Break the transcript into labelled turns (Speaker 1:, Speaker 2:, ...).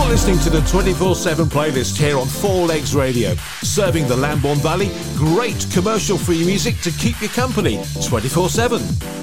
Speaker 1: Listening to the 24/7 playlist here on Four Legs Radio, serving the Lambourne Valley. Great commercial-free music to keep you company 24/7.